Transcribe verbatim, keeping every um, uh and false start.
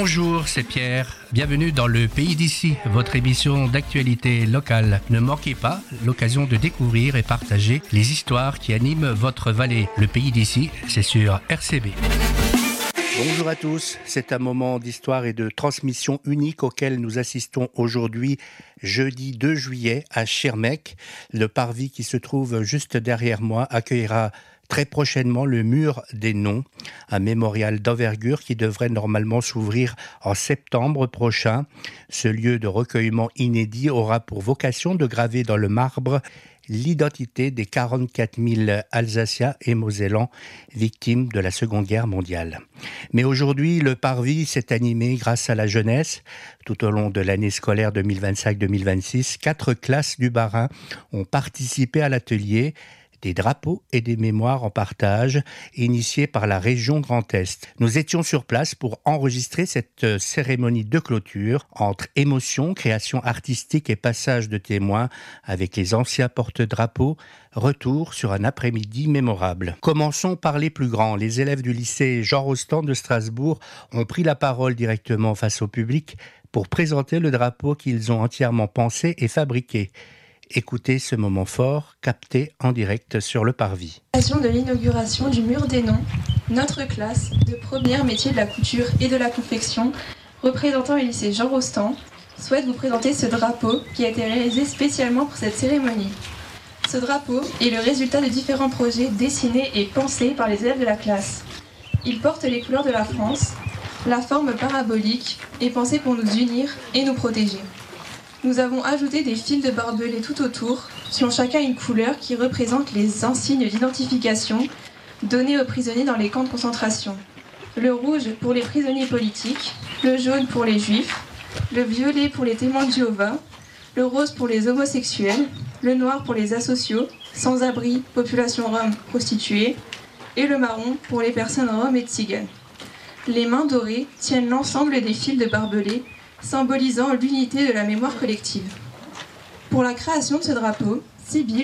Bonjour, c'est Pierre. Bienvenue dans le Pays d'ici, votre émission d'actualité locale. Ne manquez pas l'occasion de découvrir et partager les histoires qui animent votre vallée. Le Pays d'ici, c'est sur R C B. Bonjour à tous, c'est un moment d'histoire et de transmission unique auquel nous assistons aujourd'hui, jeudi deux juillet, à Schirmeck. Le parvis qui se trouve juste derrière moi accueillera très prochainement le Mur des Noms, un mémorial d'envergure qui devrait normalement s'ouvrir en septembre prochain. Ce lieu de recueillement inédit aura pour vocation de graver dans le marbre l'identité des quarante-quatre mille Alsaciens et Mosellans victimes de la Seconde Guerre mondiale. Mais aujourd'hui, le parvis s'est animé grâce à la jeunesse. Tout au long de l'année scolaire deux mille vingt-cinq deux mille vingt-six, quatre classes du Bas-Rhin ont participé à l'atelier des drapeaux et des mémoires en partage, initiés par la région Grand Est. Nous étions sur place pour enregistrer cette cérémonie de clôture entre émotion, création artistique et passage de témoins avec les anciens porte-drapeaux. Retour sur un après-midi mémorable. Commençons par les plus grands. Les élèves du lycée Jean Rostand de Strasbourg ont pris la parole directement face au public pour présenter le drapeau qu'ils ont entièrement pensé et fabriqué. Écoutez ce moment fort, capté en direct sur le parvis. De l'inauguration du Mur des Noms, notre classe de première métier de la couture et de la confection, représentant le lycée Jean Rostand, souhaite vous présenter ce drapeau qui a été réalisé spécialement pour cette cérémonie. Ce drapeau est le résultat de différents projets dessinés et pensés par les élèves de la classe. Il porte les couleurs de la France, la forme parabolique est pensée pour nous unir et nous protéger. Nous avons ajouté des fils de barbelés tout autour, qui ont chacun une couleur qui représente les insignes d'identification donnés aux prisonniers dans les camps de concentration. Le rouge pour les prisonniers politiques, le jaune pour les juifs, le violet pour les témoins de Jéhovah, le rose pour les homosexuels, le noir pour les asociaux, sans-abri, population rome, prostituée, et le marron pour les personnes roms et tziganes. Les mains dorées tiennent l'ensemble des fils de barbelés, symbolisant l'unité de la mémoire collective. Pour la création de ce drapeau, Sibylle